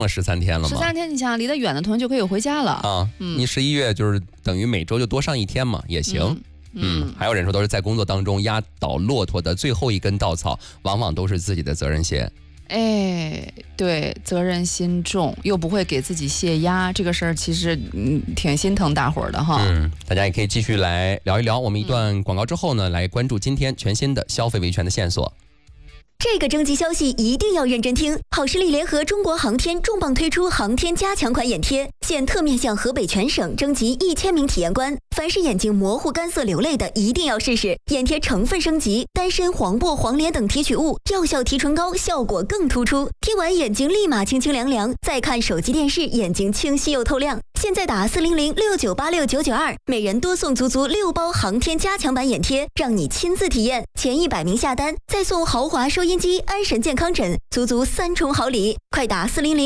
13天了吗 ？13天，你想离得远的同学就可以回家了啊。你11月就是等于每周就多上1天嘛，也行。还有人说都是在工作当中压倒骆驼的最后一根稻草，往往都是自己的责任心。 对，责任心重，又不会给自己泄压，这个事儿其实挺心疼大伙儿的哈。 大家也可以继续来聊一聊。我们一段广告之后呢，来关注今天全新的消费维权的线索。 这个征集消息一定要认真听。好视力联合中国航天重磅推出航天加强款眼贴，现特面向河北全省征集1000名体验官，凡是眼睛模糊、干涩、流泪的，一定要试试。眼贴成分升级，丹参、黄柏、黄连等提取物，药效提纯高，效果更突出。贴完眼睛立马清清凉凉，再看手机电视，眼睛清晰又透亮。现在打400-6986-992，每人多送足6包航天加强版眼贴，让你亲自体验。前100名下单，再送豪华收音机、安神健康枕，足3重好礼。快打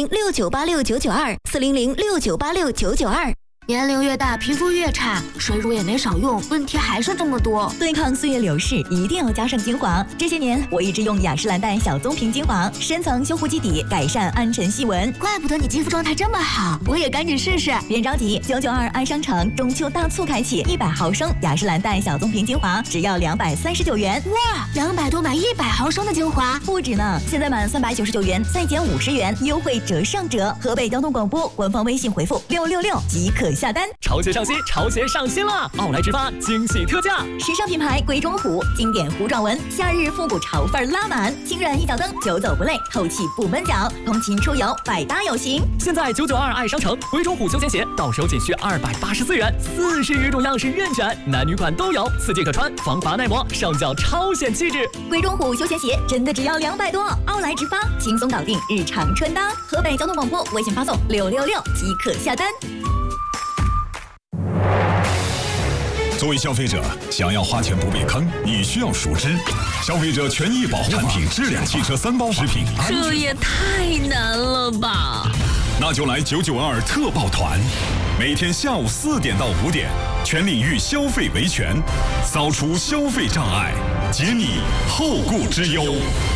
400-6986-992，400-6986-992。 年龄越大，皮肤越差，水乳也没少用，问题还是这么多。 对抗岁月流逝，一定要加上精华。这些年，我一直用雅诗兰黛小棕瓶精华，深层修护基底，改善暗沉细纹。 怪不得你肌肤状态这么好，我也赶紧试试。 别着急，992爱商城中秋大促开启，100毫升雅诗兰黛小棕瓶精华只要239元。 哇，200多买100毫升的精华， 不止呢！现在满399元再减50元，优惠折上折。河北交通广播官方微信回复666即可下单。 潮鞋上新，潮鞋上新了！奥莱直发惊喜特价， 时尚品牌鬼冢虎经典糊状纹，夏日复古潮范拉满，轻软一脚蹬，久走不累，透气不闷脚，通勤出游百搭有型。 现在992爱商城鬼冢虎休闲鞋到手仅需284元，40余种样式任选，男女款都有，4季可穿，防滑耐磨，上脚超显气质。 鬼冢虎休闲鞋真的只要200多，奥莱直发轻松搞定日常穿搭。河北交通广播微信发送666即可下单。 作为消费者，想要花钱不被坑，你需要熟知消费者权益保护产品质量汽车3包食品安全。 这也太难了吧！ 那就来992特报团，每天下午4点到5点，全领域消费维权，扫除消费障碍，解你后顾之忧。